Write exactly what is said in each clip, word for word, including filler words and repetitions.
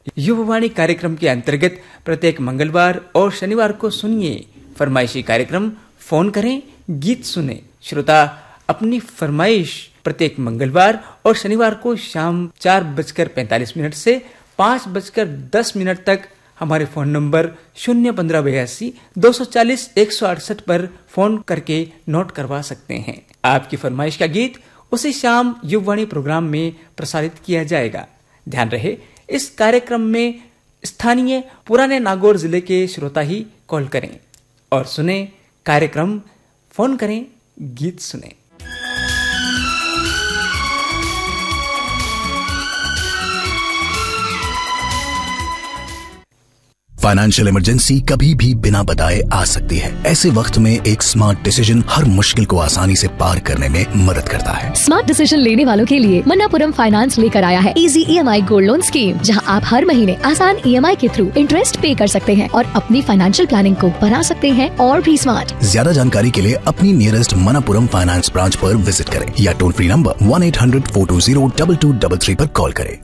युववाणी कार्यक्रम के अंतर्गत प्रत्येक मंगलवार और शनिवार को सुनिए फरमाइशी कार्यक्रम फोन करें गीत सुने। श्रोता अपनी फरमाइश प्रत्येक मंगलवार और शनिवार को शाम चार बजकर पैंतालीस मिनट से पाँच बजकर दस मिनट तक हमारे फोन नंबर शून्य पंद्रह बयासी दो सौ चालीस एक सौ अड़सठ पर फोन करके नोट करवा सकते हैं। आपकी फरमाइश का गीत उसी शाम युववाणी प्रोग्राम में प्रसारित किया जाएगा। ध्यान रहे, इस कार्यक्रम में स्थानीय पुराने नागौर जिले के श्रोता ही कॉल करें और सुने कार्यक्रम फोन करें गीत सुने। फाइनेंशियल इमरजेंसी कभी भी बिना बताए आ सकती है। ऐसे वक्त में एक स्मार्ट डिसीजन हर मुश्किल को आसानी से पार करने में मदद करता है। स्मार्ट डिसीजन लेने वालों के लिए मन्नापुरम फाइनेंस लेकर आया है easy EMI gold loan scheme, जहां आप हर महीने आसान ईएमआई के थ्रू इंटरेस्ट पे कर सकते हैं और अपनी फाइनेंशियल प्लानिंग को बना सकते हैं और भी स्मार्ट। ज्यादा जानकारी के लिए अपनी नियरेस्ट मन्नापुरम फाइनेंस ब्रांच पर विजिट करें या toll free number one eight hundred four to zero double two double three पर कॉल करें।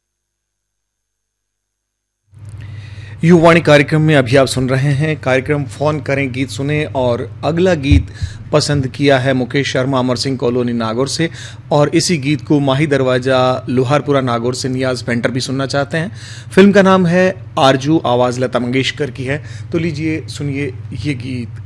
युववाणी कार्यक्रम में अभी आप सुन रहे हैं कार्यक्रम फोन करें गीत सुने और अगला गीत पसंद किया है मुकेश शर्मा अमर सिंह कॉलोनी नागौर से और इसी गीत को माही दरवाजा लोहारपुरा नागौर से नियाज पेंटर भी सुनना चाहते हैं। फिल्म का नाम है आरजू, आवाज लता मंगेशकर की है। तो लीजिए सुनिए ये गीत।